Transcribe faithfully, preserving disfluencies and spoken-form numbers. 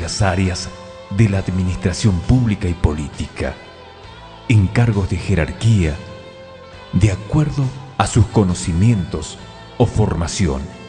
las áreas de la administración pública y política, en cargos de jerarquía, de acuerdo a sus conocimientos o formación.